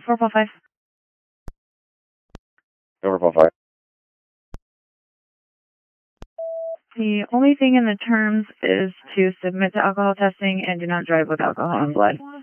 445. 445. The only thing in the terms is to submit to alcohol testing and do not drive with alcohol in blood.